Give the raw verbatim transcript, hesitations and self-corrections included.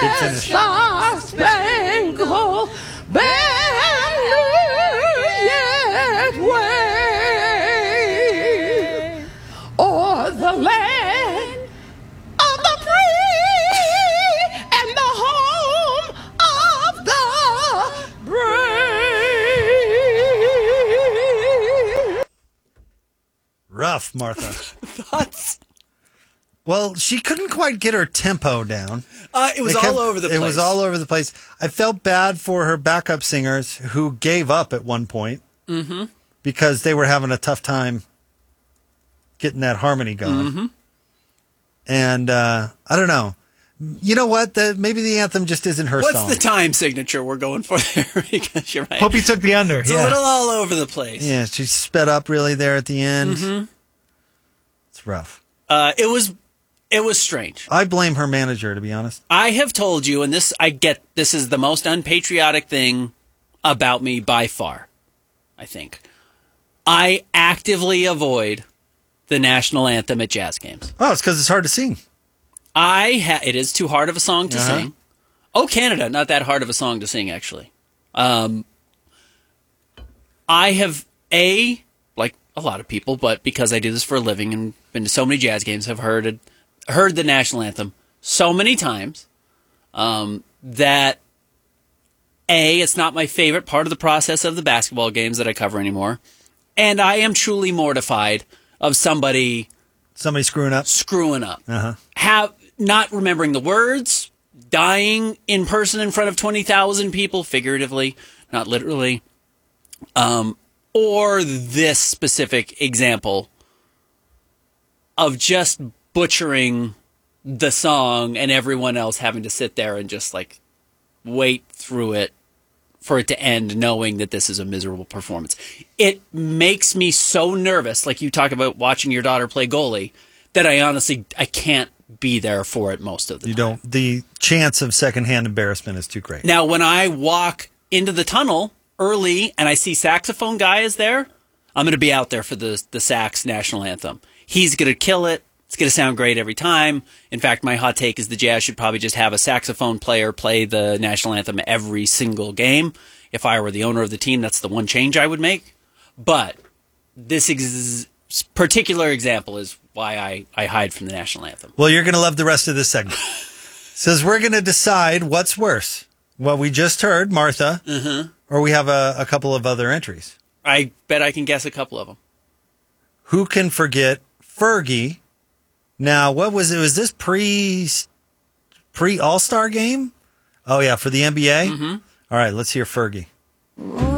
finish. Star Spangled Banner yet wave o'er the land of the free and the home of the brave. Rough, Martha. Thoughts? Well, she couldn't quite get her tempo down. Uh, it was They kept- all over the place. It was all over the place. I felt bad for her backup singers who gave up at one point Mm-hmm. because they were having a tough time getting that harmony going. Mm-hmm. And uh, I don't know. You know what? The, maybe the anthem just isn't her What's song. the time signature we're going for there? Because you're right. Hope you took the under. It's yeah. a little all over the place. Yeah, she sped up really there at the end. Mm-hmm. It's rough. Uh, it was, it was strange. I blame her manager, to be honest. I have told you, and this I get. This is the most unpatriotic thing about me by far. I think I actively avoid the national anthem at jazz games. Oh, it's because it's hard to sing. I ha- it is too hard of a song to Uh-huh. sing. Oh, Canada, not that hard of a song to sing, actually. Um, I have a like a lot of people, but because I do this for a living and been to so many jazz games, have heard it, heard the national anthem so many times um, that a it's not my favorite part of the process of the basketball games that I cover anymore, and I am truly mortified of somebody Somebody screwing up. screwing up. Uh-huh. Have not remembering the words, dying in person in front of twenty thousand people, figuratively, not literally, um, or this specific example of just butchering the song and everyone else having to sit there and just like wait through it for it to end, knowing that this is a miserable performance. It makes me so nervous, like you talk about watching your daughter play goalie, that I honestly, I can't be there for it most of the You time. don't. The chance of secondhand embarrassment is too great. Now, when I walk into the tunnel early and I see saxophone guy is there, I'm going to be out there for the the sax national anthem. He's going to kill it. It's going to sound great every time. In fact, my hot take is the Jazz should probably just have a saxophone player play the national anthem every single game. If I were the owner of the team, that's the one change I would make. But this ex- particular example is why I, I hide from the national anthem. Well, you're going to love the rest of this segment. Says we're going to decide what's worse. What we just heard, Martha, Mm-hmm. or we have a, a couple of other entries. I bet I can guess a couple of them. Who can forget Fergie? Now, what was it? Was this pre pre All Star game? Oh yeah, for the N B A. Mm-hmm. All right, let's hear Fergie.